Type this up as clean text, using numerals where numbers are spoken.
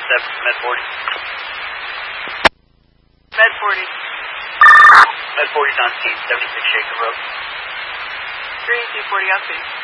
Med 40. Med 40. Med 40's on scene, 76 Shaker Road. 3 C40 on scene.